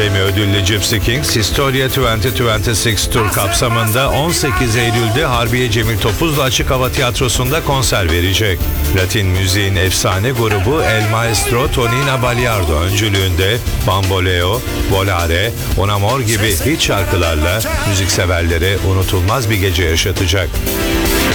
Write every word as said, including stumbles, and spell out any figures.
Grammy ödüllü Gypsy Kings, Historia iki bin yirmi altı Tur kapsamında on sekiz Eylül'de Harbiye Cemil Topuzlu Açık Hava Tiyatrosu'nda konser verecek. Latin müziğin efsane grubu El Maestro Tonina Baliardo öncülüğünde Bamboleo, Volare, On Amor gibi hit şarkılarla müzikseverlere unutulmaz bir gece yaşatacak.